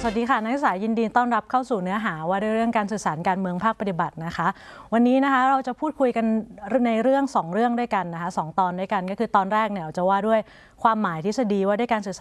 วัสดีค่ะนักศึกษายินดีต้อนรับเข้าสู่เนื้อหาว่าด้วยเรื่องการสื่อสารการเมืองภาคปฏิบัตินะคะวันนี้นะคะเราจะพูดคุยกันในเรื่อง2 เรื่องด้วยกันนะคะ2 ตอนด้วยกันก็คือตอนแรกเนี่ยเราจะว่าด้วยความหมายทฤษฎีว่าด้วยการสื่อสาร